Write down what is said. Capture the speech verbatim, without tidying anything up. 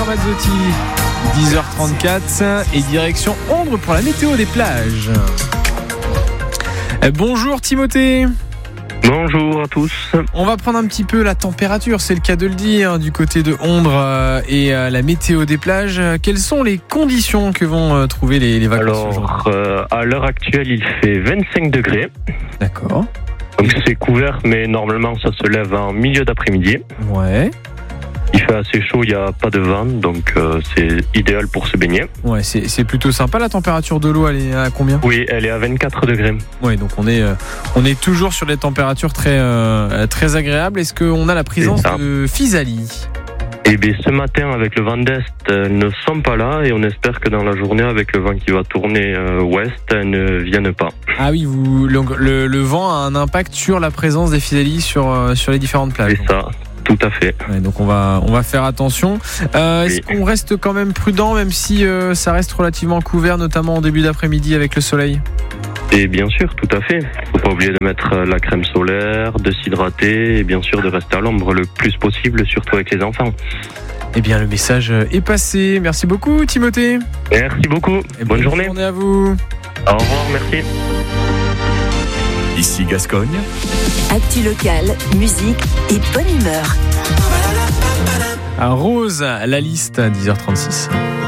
Ramazzotti. dix heures trente-quatre et direction Ondres pour la météo des plages. Bonjour Timothée. Bonjour à tous. On va prendre un petit peu la température, c'est le cas de le dire, du côté de Ondres et la météo des plages. Quelles sont les conditions que vont trouver les, les vacances aujourd'hui ? Alors, euh, à l'heure actuelle, il fait vingt-cinq degrés. D'accord. Donc c'est couvert, mais normalement ça se lève en milieu d'après-midi. Ouais. Il fait assez chaud, il n'y a pas de vent, donc euh, c'est idéal pour se baigner. Ouais, c'est, c'est plutôt sympa. La température de l'eau, elle est à combien ? Oui, elle est à vingt-quatre degrés. Ouais, donc on est, euh, on est toujours sur des températures très, euh, très agréables. Est-ce qu'on a la présence de physalie ? Eh bien, ce matin, avec le vent d'est, elles ne sont pas là et on espère que dans la journée, avec le vent qui va tourner euh, ouest, elles ne viennent pas. Ah oui, vous, le, le, le vent a un impact sur la présence des physalies sur, euh, sur les différentes plages. C'est ça. Tout à fait. Ouais, donc on va, on va faire attention. Euh, oui. Est-ce qu'on reste quand même prudent, même si euh, ça reste relativement couvert, notamment en début d'après-midi avec le soleil ? Et bien sûr, tout à fait. Il ne faut pas oublier de mettre la crème solaire, de s'hydrater et bien sûr de rester à l'ombre le plus possible, surtout avec les enfants. Eh bien, le message est passé. Merci beaucoup, Timothée. Merci beaucoup. Et bonne, bonne journée. Bonne journée à vous. Au revoir, merci. Ici Gascogne. Actu locale, musique et bonne humeur. À Rose, la liste à dix heures trente-six.